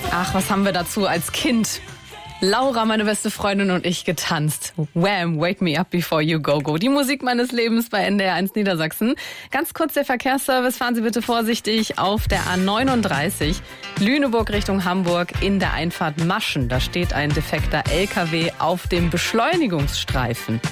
Ach, was haben wir dazu als Kind? Laura, meine beste Freundin, und ich getanzt. Wham, Wake Me Up Before You Go Go. Die Musik meines Lebens bei NDR1 Niedersachsen. Ganz kurz der Verkehrsservice. Fahren Sie bitte vorsichtig auf der A39 Lüneburg Richtung Hamburg in der Einfahrt Maschen. Da steht ein defekter LKW auf dem Beschleunigungsstreifen.